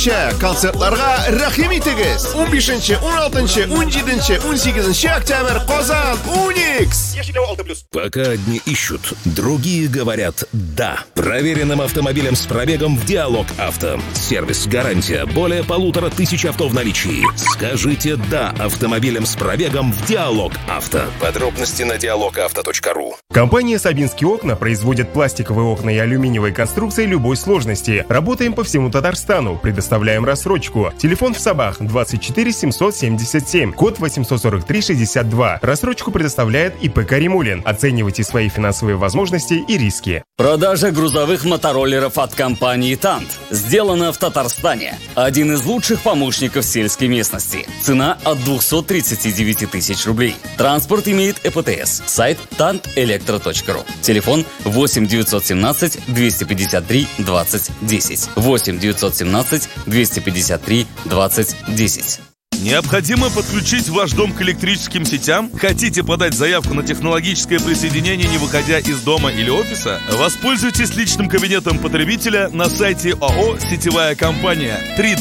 Konsertlarga rahim etiniz. 15, 16, 17, 18 октябрь, Казан, Уникс. Пока одни ищут, другие говорят «да». Проверенным автомобилем с пробегом в Диалог Авто. Сервис, гарантия, более 1500 авто в наличии. Скажите «да» автомобилем с пробегом в Диалог Авто. Подробности на dialogauto.ru. Компания «Сабинские окна» производит пластиковые окна и алюминиевые конструкции любой сложности. Работаем по всему Татарстану. Предоставляем рассрочку. Телефон в Сабах 24 777, код 843-62. Рассрочку предоставляет ИП «Каримулин». Оценивайте свои финансовые возможности и риски. Продажа грузовых мотороллеров от компании «Тант» сделана в Татарстане. Один из лучших помощников сельской местности. Цена от 239 тысяч рублей. Транспорт имеет ЭПТС. Сайт tantelектро.ру. Телефон 8 917 253 20 10. 8 917 253 20 10. Необходимо подключить ваш дом к электрическим сетям? Хотите подать заявку на технологическое присоединение, не выходя из дома или офиса? Воспользуйтесь личным кабинетом потребителя на сайте ООО «Сетевая компания»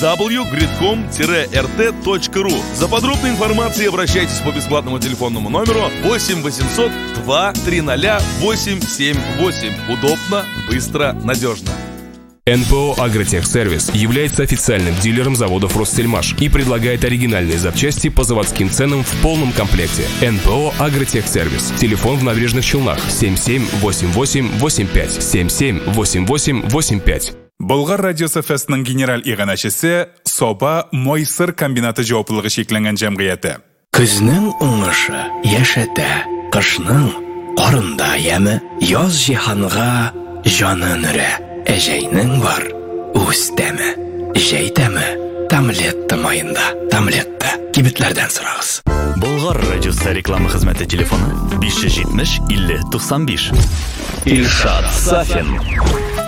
www.gridcom-rt.ru. За подробной информацией обращайтесь по бесплатному телефонному номеру 8 800 230 878. Удобно, быстро, надежно. НПО «Агротехсервис» является официальным дилером заводов «Россельмаш» и предлагает оригинальные запчасти по заводским ценам в полном комплекте. НПО «Агротехсервис». Телефон в Набережных Челнах 778885 778885. Болгар радиосы фестінің генерал иғанашысы Соба Мойсыр комбинаты жауаплылығы шекленген жәмғияты. Күзнің оңышы яшәтә, қышның қарында ямы, яз жиһанға жаны нүрә. Әжәйнең бар, үз тәме, жәй тәме, Тамлетті майында, Тамлетті кибетләрдән сұрағыз. Болгар радиосы реклама хезмәте телефоны 570 50 95. Илшат Сафин.